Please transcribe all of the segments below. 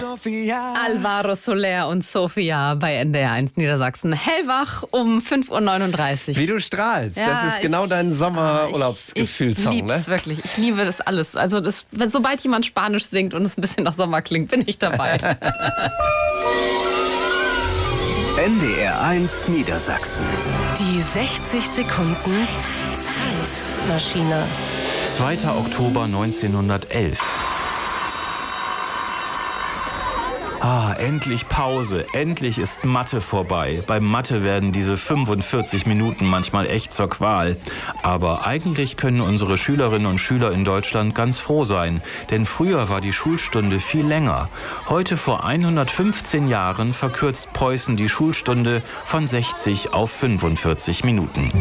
Alvaro Soler und Sophia bei NDR1 Niedersachsen. Hellwach um 5:39 Uhr. Wie du strahlst. Ja, das ist genau dein Sommerurlaubsgefühlsong, Ich liebe es wirklich. Ich liebe das alles. Also sobald jemand Spanisch singt und es ein bisschen nach Sommer klingt, bin ich dabei. NDR1 Niedersachsen. Die 60 Sekunden Zeitmaschine. 2. Oktober 1911. Endlich Pause. Endlich ist Mathe vorbei. Beim Mathe werden diese 45 Minuten manchmal echt zur Qual. Aber eigentlich können unsere Schülerinnen und Schüler in Deutschland ganz froh sein. Denn früher war die Schulstunde viel länger. Heute vor 115 Jahren verkürzt Preußen die Schulstunde von 60 auf 45 Minuten.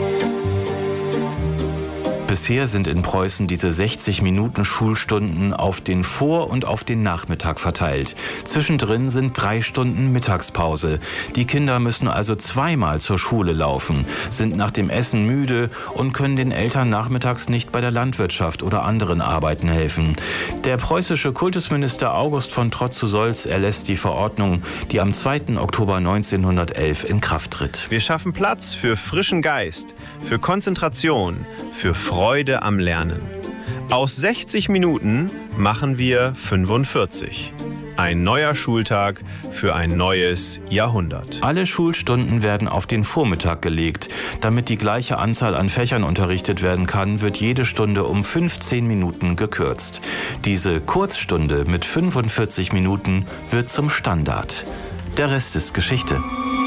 Bisher sind in Preußen diese 60 Minuten Schulstunden auf den Vor- und auf den Nachmittag verteilt. Zwischendrin sind 3 Stunden Mittagspause. Die Kinder müssen also zweimal zur Schule laufen, sind nach dem Essen müde und können den Eltern nachmittags nicht bei der Landwirtschaft oder anderen Arbeiten helfen. Der preußische Kultusminister August von Trotz-zu-Solz erlässt die Verordnung, die am 2. Oktober 1911 in Kraft tritt. Wir schaffen Platz für frischen Geist, für Konzentration, für Freude am Lernen. Aus 60 Minuten machen wir 45. Ein neuer Schultag für ein neues Jahrhundert. Alle Schulstunden werden auf den Vormittag gelegt. Damit die gleiche Anzahl an Fächern unterrichtet werden kann, wird jede Stunde um 15 Minuten gekürzt. Diese Kurzstunde mit 45 Minuten wird zum Standard. Der Rest ist Geschichte.